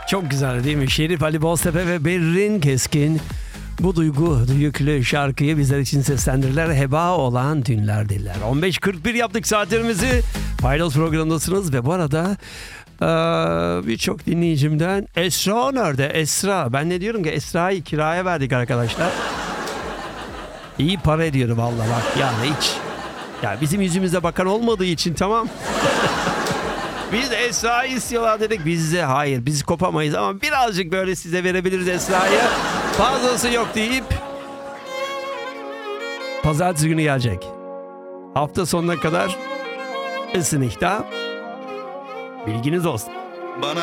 Çok güzel değil mi? Şerif Ali Boztepe ve Berrin Keskin bu duygu yüklü şarkıyı bizler için seslendirdiler. Heba olan dünler diller. 15.41 yaptık saatlerimizi. Paydos programındasınız ve bu arada birçok dinleyicimden Esra nerede? Esra. Ben ne diyorum ki Esra'yı kiraya verdik arkadaşlar. İyi para ediyor vallahi bak yani hiç. Ya bizim yüzümüze bakan olmadığı için tamam. Biz Esra'yı istiyorlar dedik. Biz de hayır biz kopamayız ama birazcık böyle size verebiliriz Esra'yı. Fazlası yok deyip pazartesi günü gelecek. Hafta sonuna kadar ısınıkta. Bilginiz olsun.